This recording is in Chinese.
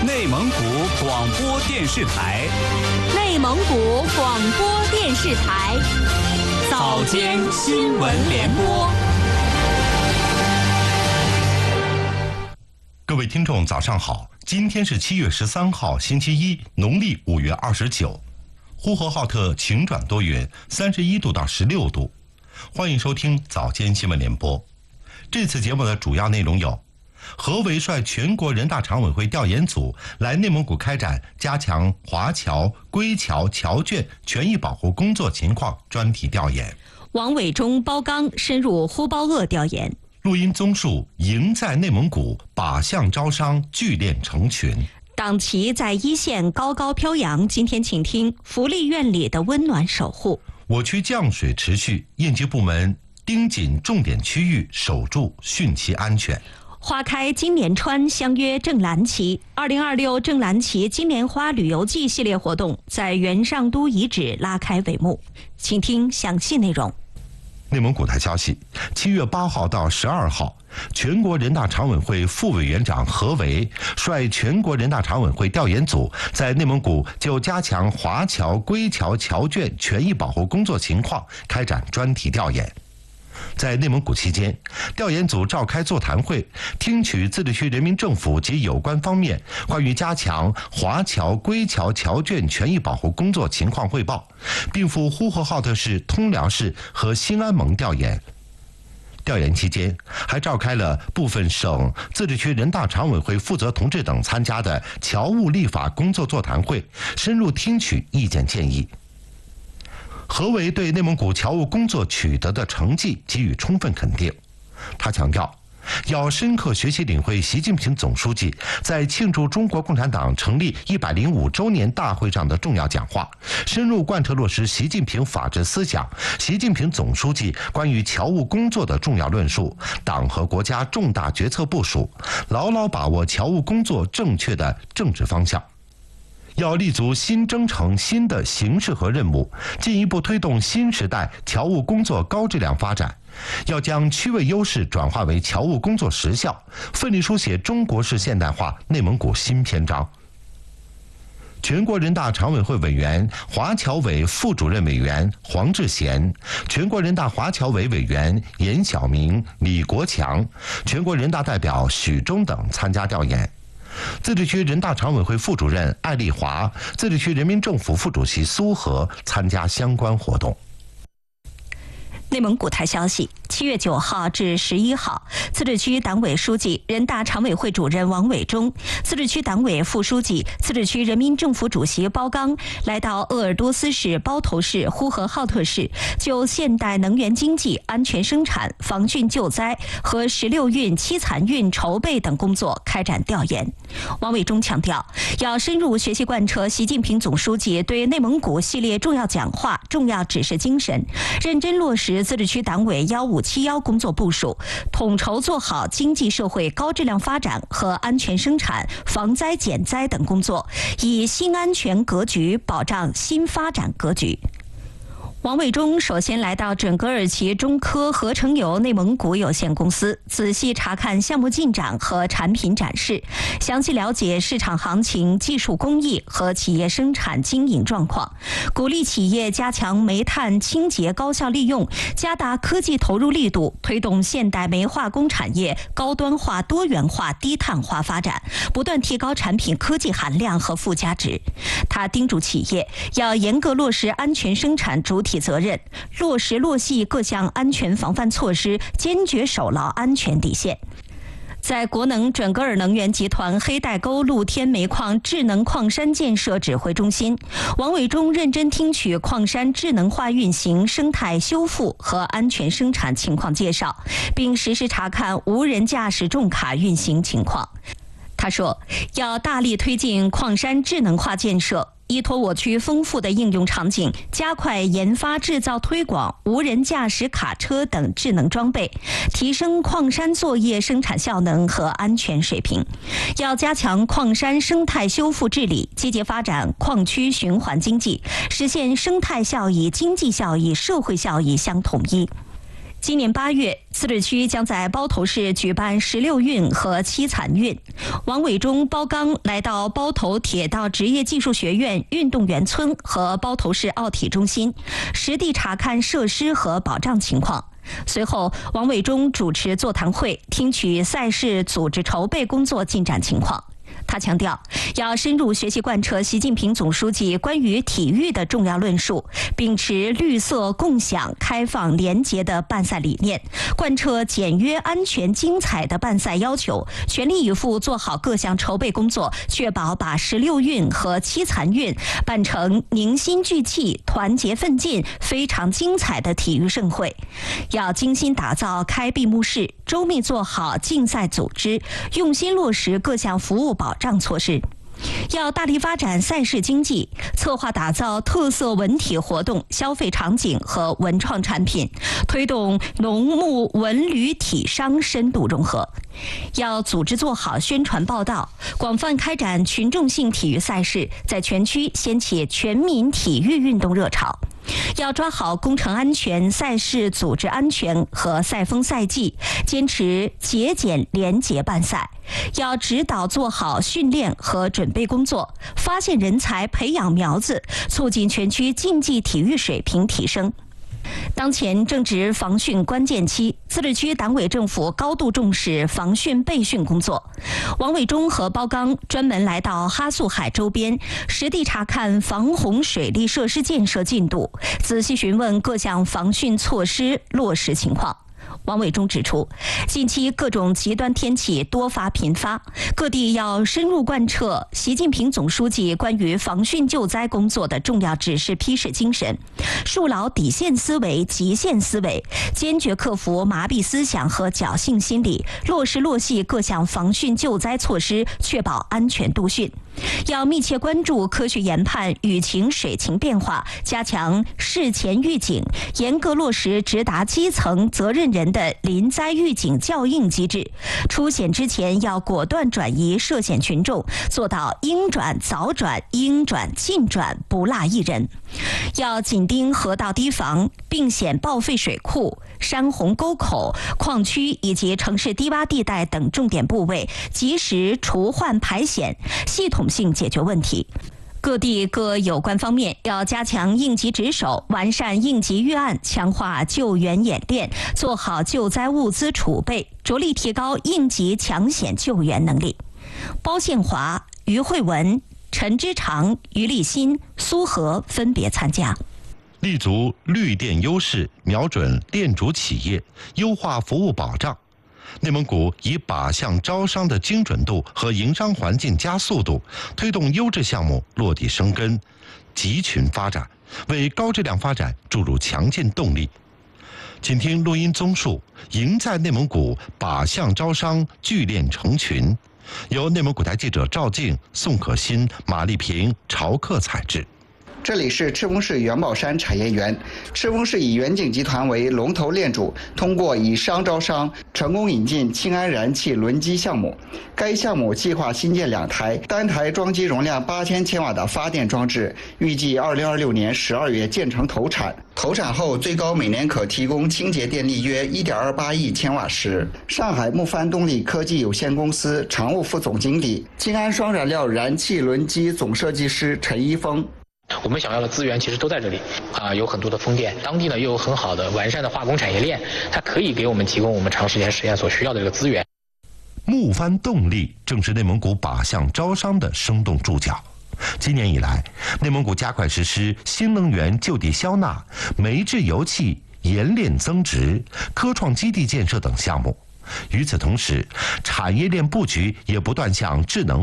内蒙古广播电视台， 内蒙古广播电视台， 早间新闻联播。 各位听众，早上好！今天是7月13号，星期一，农历5月29。呼和浩特晴转多云，31度到16度。欢迎收听早间新闻联播。这次节目的主要内容有：何为率全国人大常委会调研组来内蒙古开展加强华侨、归侨、侨眷权益保护工作情况专题调研； 王伟忠、包刚深入呼包鄂调研； 录音综述赢在内蒙古，靶向招商，聚练成群。 党旗在一线高高飘扬，今天请听福利院里的温暖守护。 我区降水持续，应急部门盯紧重点区域，守住汛期安全。 花开金莲川相约正蓝旗，2026正蓝旗金莲花旅游季系列活动在元上都遗址拉开帷幕，请听详细内容。 内蒙古台消息，7月8号到12号，全国人大常委会副委员长何为率全国人大常委会调研组在内蒙古就加强华侨、归侨、侨眷权益保护工作情况开展专题调研。在内蒙古期间，调研组召开座谈会，听取自治区人民政府及有关方面关于加强华侨、归侨、侨眷权益保护工作情况汇报，并赴呼和浩特市、通辽市和兴安盟调研。调研期间，还召开了部分省、自治区人大常委会负责同志等参加的侨务立法工作座谈会，深入听取意见建议。何为对内蒙古侨务工作取得的成绩给予充分肯定。他强调，要深刻学习领会习近平总书记在庆祝中国共产党成立105周年大会上的重要讲话，深入贯彻落实习近平法治思想、习近平总书记关于侨务工作的重要论述、党和国家重大决策部署，牢牢把握侨务工作正确的政治方向。要立足新征程新的形势和任务，进一步推动新时代侨务工作高质量发展。要将区位优势转化为侨务工作实效，奋力书写中国式现代化内蒙古新篇章。全国人大常委会委员、华侨委副主任委员黄志贤，全国人大华侨委委员严晓明、李国强，全国人大代表许忠等参加调研。自治区人大常委会副主任艾丽华、自治区人民政府副主席苏和参加相关活动。 内蒙古台消息，7月9号至11号，自治区党委书记、人大常委会主任王伟忠，自治区党委副书记、自治区人民政府主席包刚来到鄂尔多斯市、包头市、呼和浩特市，就现代能源经济、安全生产、防汛救灾和16运、7残运筹备等工作开展调研。王伟忠强调，要深入学习贯彻习近平总书记对内蒙古系列重要讲话、重要指示精神，认真落实自治区党委1571工作部署，统筹做好经济社会高质量发展和安全生产、防灾减灾等工作，以新安全格局保障新发展格局。王伟忠首先来到准噶尔旗中科合成油内蒙古有限公司，仔细查看项目进展和产品展示，详细了解市场行情、技术工艺和企业生产经营状况，鼓励企业加强煤炭清洁高效利用，加大科技投入力度，推动现代煤化工产业高端化、多元化、低碳化发展，不断提高产品科技含量和附加值。他叮嘱企业要严格落实安全生产主体责任，落实落细各项安全防范措施，坚决守牢安全底线。在国能准噶尔能源集团黑带沟露天煤矿智能矿山建设指挥中心，王伟忠认真听取矿山智能化运行、生态修复和安全生产情况介绍，并实时查看无人驾驶重卡运行情况。他说，要大力推进矿山智能化建设，依托我区丰富的应用场景，加快研发制造推广无人驾驶卡车等智能装备，提升矿山作业生产效能和安全水平。要加强矿山生态修复治理，积极发展矿区循环经济，实现生态效益、经济效益、社会效益相统一。 今年8月，自治区将在包头市举办16运和7残运。王伟忠、包刚来到包头铁道职业技术学院运动员村和包头市奥体中心，实地查看设施和保障情况。随后，王伟忠主持座谈会，听取赛事组织筹备工作进展情况。他强调，要深入学习贯彻习近平总书记关于体育的重要论述，秉持绿色、共享、开放、廉洁的办赛理念，贯彻简约、安全、精彩的办赛要求，全力以赴做好各项筹备工作，确保把16运和7残运办成凝心聚气、团结奋进、非常精彩的体育盛会。要精心打造开闭幕式，周密做好竞赛组织，用心落实各项服务保障措施。要大力发展赛事经济，策划打造特色文体活动、消费场景和文创产品，推动农牧文旅体商深度融合。要组织做好宣传报道，广泛开展群众性体育赛事，在全区掀起全民体育运动热潮。要抓好工程安全、赛事组织安全和赛风赛纪，坚持节俭廉洁办赛。要指导做好训练和准备工作，发现人才、培养苗子，促进全区竞技体育水平提升。当前正值防汛关键期，自治区党委政府高度重视防汛备汛工作。王伟忠和包刚专门来到哈素海周边，实地查看防洪水利设施建设进度，仔细询问各项防汛措施落实情况。王伟忠指出，近期各种极端天气多发频发，各地要深入贯彻习近平总书记关于防汛救灾工作的重要指示批示精神，树牢底线思维、极限思维，坚决克服麻痹思想和侥幸心理，落实落细各项防汛救灾措施，确保安全度汛。要密切关注科学研判雨情水情变化，加强事前预警，严格落实直达基层责任人的临灾预警校应机制。出险之前要果断转移涉险群众，做到应转早转、应转尽转，不落一人。要紧盯河道堤防、并险报废水库、山洪沟口、矿区以及城市低洼地带等重点部位，及时除患排险，系统性解决问题。各地各有关方面要加强应急值守，完善应急预案，强化救援演练，做好救灾物资储备，着力提高应急抢险救援能力。包宪华、于慧文、陈之长、于立新、苏和分别参加。 立足绿电优势，瞄准电主企业，优化服务保障。内蒙古以靶向招商的精准度和营商环境加速度，推动优质项目落地生根、集群发展，为高质量发展注入强劲动力。请听录音综述：赢在内蒙古，靶向招商聚链成群。由内蒙古台记者赵静、宋可欣、马丽萍、朝克采制。 这里是赤峰市元宝山产业园，赤峰市以远景集团为龙头链主，通过以商招商，成功引进庆安燃气轮机项目。该项目计划新建2台，单台装机容量8000千瓦的发电装置，预计2026年12月建成投产。投产后，最高每年可提供清洁电力约1.28亿千瓦时。上海木帆动力科技有限公司常务副总经理、庆安双燃料燃气轮机总设计师陈一峰。 我们想要的资源其实都在这里有很多的风电，当地呢又有很好的完善的化工产业链，它可以给我们提供我们长时间实验所需要的这个资源。 木帆动力正是内蒙古靶向招商的生动注脚。今年以来，内蒙古加快实施新能源就地消纳、煤制油气冶炼增值、科创基地建设等项目。与此同时，产业链布局也不断向智能